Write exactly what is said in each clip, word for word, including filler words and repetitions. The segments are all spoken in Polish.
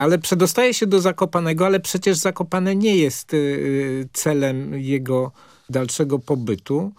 Ale przedostaje się do Zakopanego, ale przecież Zakopane nie jest y, celem jego dalszego pobytu,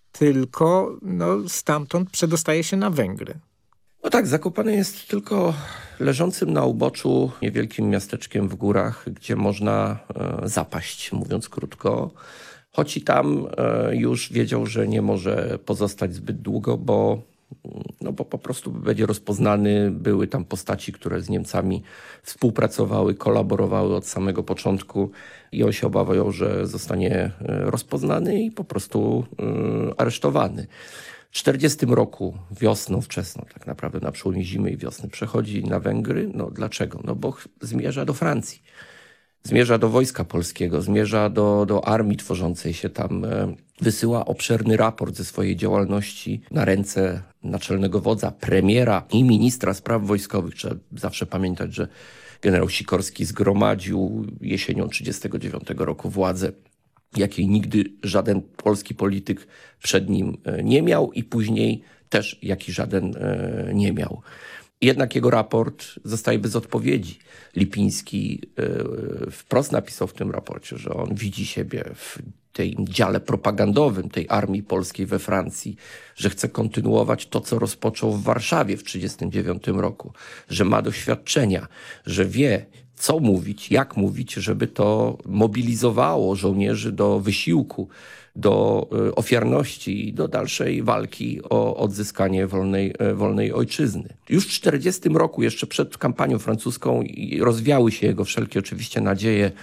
tylko no, stamtąd przedostaje się na Węgry. No tak, Zakopane jest tylko leżącym na uboczu niewielkim miasteczkiem w górach, gdzie można e, zapaść, mówiąc krótko. Choć i tam e, już wiedział, że nie może pozostać zbyt długo, bo, no bo po prostu będzie rozpoznany. Były tam postaci, które z Niemcami współpracowały, kolaborowały od samego początku i on się obawiał, że zostanie rozpoznany i po prostu e, aresztowany. W czterdziestym roku, wiosną wczesną, tak naprawdę na przełomie zimy i wiosny, przechodzi na Węgry. No dlaczego? No bo zmierza do Francji. Zmierza do Wojska Polskiego, zmierza do, do armii tworzącej się tam. Wysyła obszerny raport ze swojej działalności na ręce naczelnego wodza, premiera i ministra spraw wojskowych. Trzeba zawsze pamiętać, że generał Sikorski zgromadził jesienią trzydziestego dziewiątego roku władzę, jakiej nigdy żaden polski polityk przed nim nie miał i później też jaki żaden nie miał. Jednak jego raport zostaje bez odpowiedzi. Lipiński wprost napisał w tym raporcie, że on widzi siebie w tej dziale propagandowym tej armii polskiej we Francji, że chce kontynuować to, co rozpoczął w Warszawie w trzydziestym dziewiątym roku, że ma doświadczenia, że wie, co mówić, jak mówić, żeby to mobilizowało żołnierzy do wysiłku, do ofiarności i do dalszej walki o odzyskanie wolnej, wolnej ojczyzny. Już w czterdziestym roku, jeszcze przed kampanią francuską, rozwiały się jego wszelkie oczywiście nadzieje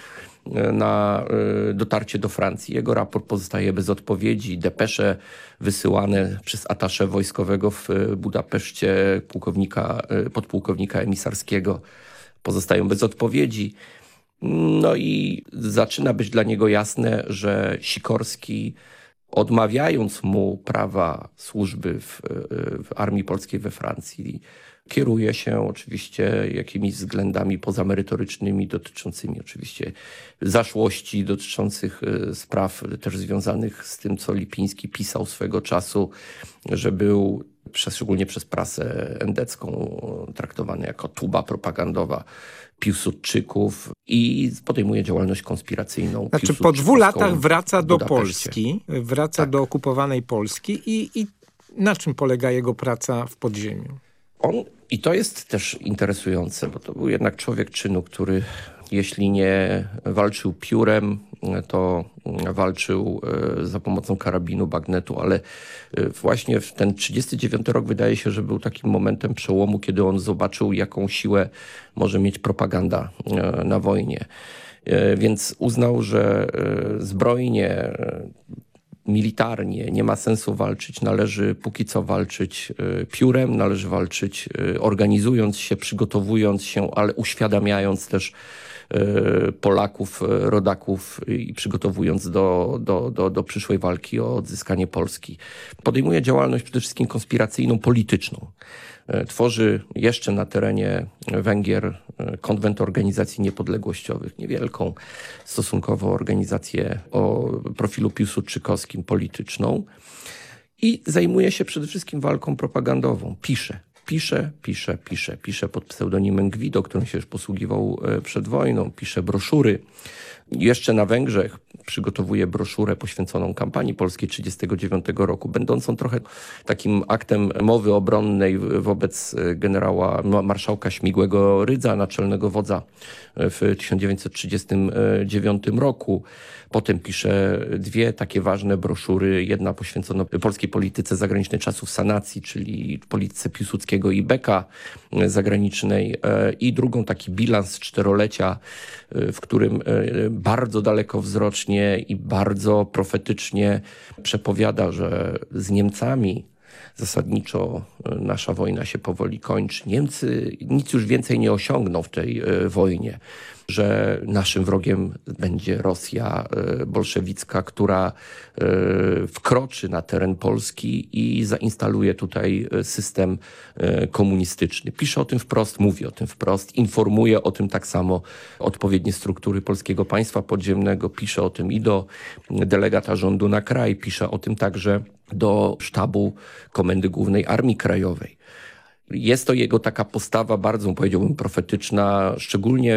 na dotarcie do Francji. Jego raport pozostaje bez odpowiedzi. Depesze wysyłane przez atasze wojskowego w Budapeszcie pułkownika, podpułkownika emisarskiego pozostają bez odpowiedzi. No i zaczyna być dla niego jasne, że Sikorski, odmawiając mu prawa służby w, w Armii Polskiej we Francji, kieruje się oczywiście jakimiś względami pozamerytorycznymi dotyczącymi oczywiście zaszłości, dotyczących spraw też związanych z tym, co Lipiński pisał swego czasu, że był przez, szczególnie przez prasę endecką traktowany jako tuba propagandowa Piłsudczyków i podejmuje działalność konspiracyjną. Znaczy po dwóch latach wraca do Polski, wraca tak. do okupowanej Polski i, i na czym polega jego praca w podziemiu? On, i to jest też interesujące, bo to był jednak człowiek czynu, który jeśli nie walczył piórem, to walczył za pomocą karabinu, bagnetu, ale właśnie w ten trzydziesty dziewiąty rok wydaje się, że był takim momentem przełomu, kiedy on zobaczył, jaką siłę może mieć propaganda na wojnie. Więc uznał, że zbrojnie, militarnie nie ma sensu walczyć, należy póki co walczyć piórem, należy walczyć organizując się, przygotowując się, ale uświadamiając też Polaków, rodaków i przygotowując do, do, do, do przyszłej walki o odzyskanie Polski. Podejmuje działalność przede wszystkim konspiracyjną, polityczną. Tworzy jeszcze na terenie Węgier konwent organizacji niepodległościowych, niewielką stosunkowo organizację o profilu piłsudczykowskim, polityczną i zajmuje się przede wszystkim walką propagandową. Pisze. Pisze, pisze, pisze, pisze pod pseudonimem Gwido, którym się już posługiwał przed wojną, pisze broszury. Jeszcze na Węgrzech przygotowuje broszurę poświęconą kampanii polskiej trzydziestego dziewiątego roku, będącą trochę takim aktem mowy obronnej wobec generała marszałka Śmigłego Rydza, naczelnego wodza w tysiąc dziewięćset trzydziestym dziewiątym roku. Potem pisze dwie takie ważne broszury. Jedna poświęcona polskiej polityce zagranicznej czasów sanacji, czyli polityce Piłsudskiego i Beka zagranicznej, i drugą taki bilans czterolecia, w którym bardzo dalekowzrocznie i bardzo profetycznie przepowiada, że z Niemcami zasadniczo nasza wojna się powoli kończy. Niemcy nic już więcej nie osiągną w tej wojnie, że naszym wrogiem będzie Rosja bolszewicka, która wkroczy na teren Polski i zainstaluje tutaj system komunistyczny. Pisze o tym wprost, mówi o tym wprost, informuje o tym tak samo odpowiednie struktury polskiego państwa podziemnego, pisze o tym i do delegata rządu na kraj, pisze o tym także do sztabu Komendy Głównej Armii Krajowej. Jest to jego taka postawa bardzo, powiedziałbym, profetyczna, szczególnie